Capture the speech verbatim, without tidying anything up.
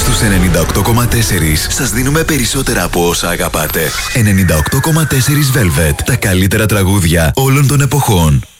Στους ενενήντα οκτώ κόμμα τέσσερα σας δίνουμε περισσότερα από όσα αγαπάτε. ενενήντα οκτώ κόμμα τέσσερα Velvet. Τα καλύτερα τραγούδια όλων των εποχών.